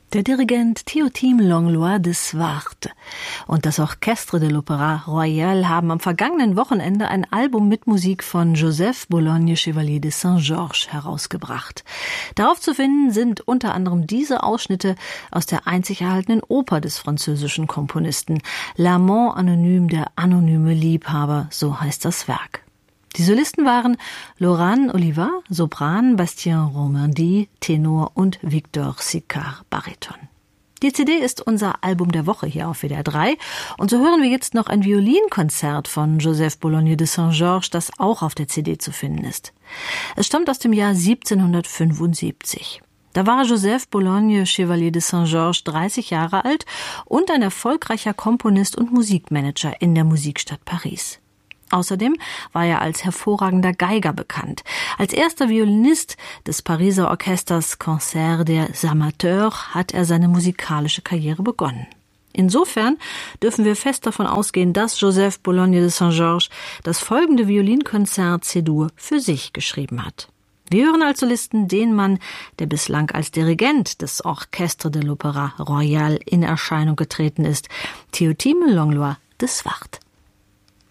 Der Dirigent Théotime Langlois de Swart und das Orchestre de l'Opéra Royal haben am vergangenen Wochenende ein Album mit Musik von Joseph Bologne Chevalier de Saint-Georges herausgebracht. Darauf zu finden sind unter anderem diese Ausschnitte aus der einzig erhaltenen Oper des französischen Komponisten, L'Amant anonyme, der anonyme Liebhaber, so heißt das Werk. Die Solisten waren Laurent Oliva, Sopran, Bastien Romandy, Tenor und Victor Sicard, Bariton. Die CD ist unser Album der Woche hier auf WDR 3 und so hören wir jetzt noch ein Violinkonzert von Joseph Bologne de Saint-Georges, das auch auf der CD zu finden ist. Es stammt aus dem Jahr 1775. Da war Joseph Bologne Chevalier de Saint-Georges 30 Jahre alt und ein erfolgreicher Komponist und Musikmanager in der Musikstadt Paris. Außerdem war er als hervorragender Geiger bekannt. Als erster Violinist des Pariser Orchesters Concert des Amateurs hat er seine musikalische Karriere begonnen. Insofern dürfen wir fest davon ausgehen, dass Joseph Bologne de Saint-Georges das folgende Violinkonzert C-Dur für sich geschrieben hat. Wir hören als Solisten den Mann, der bislang als Dirigent des Orchestre de l'Opéra Royal in Erscheinung getreten ist, Théotime Langlois de Swart.